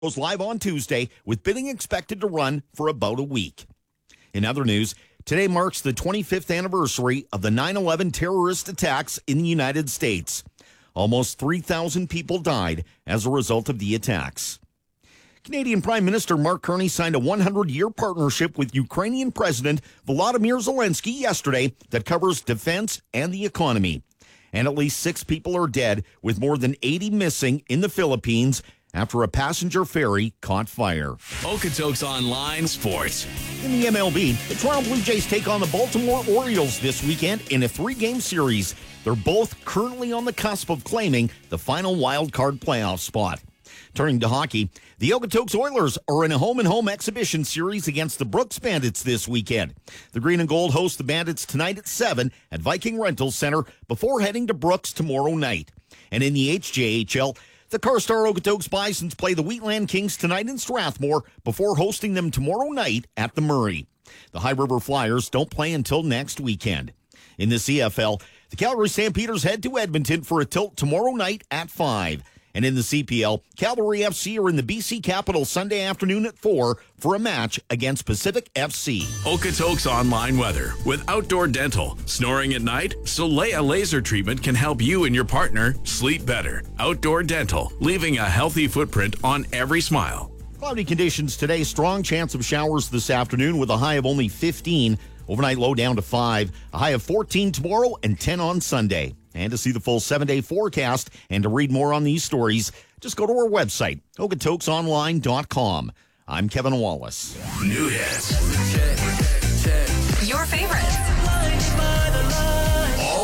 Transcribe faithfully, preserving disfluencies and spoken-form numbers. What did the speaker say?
Goes live on Tuesday with bidding expected to run for about a week. In other news, today marks the twenty-fifth anniversary of the nine eleven terrorist attacks in the United States. Almost three thousand people died as a result of the attacks. Canadian Prime Minister Mark Carney signed a one hundred year partnership with Ukrainian President Volodymyr Zelensky yesterday that covers defense and the economy. And at least six people are dead, with more than eighty missing in the Philippines after a passenger ferry caught fire. Okotoks Online Sports. In the M L B, the Toronto Blue Jays take on the Baltimore Orioles this weekend in a three-game series. They're both currently on the cusp of claiming the final wild card playoff spot. Turning to hockey, the Okotoks Oilers are in a home-and-home exhibition series against the Brooks Bandits this weekend. The Green and Gold host the Bandits tonight at seven at Viking Rental Center before heading to Brooks tomorrow night. And in the H J H L, the Carstar Okotoks Bisons play the Wheatland Kings tonight in Strathmore before hosting them tomorrow night at the Murray. The High River Flyers don't play until next weekend. In the C F L, the Calgary Stampeders head to Edmonton for a tilt tomorrow night at five. And in the C P L, Cavalry F C are in the B C Capital Sunday afternoon at four for a match against Pacific F C. Okotoks Online Weather with Outdoor Dental. Snoring at night? Solea Laser Treatment can help you and your partner sleep better. Outdoor Dental, leaving a healthy footprint on every smile. Cloudy conditions today, strong chance of showers this afternoon with a high of only fifteen. Overnight low down to five, a high of fourteen tomorrow and ten on Sunday. And to see the full seven-day forecast and to read more on these stories, just go to our website, Okotoks Online dot com. I'm Kevin Wallace. New hits. Your favorite.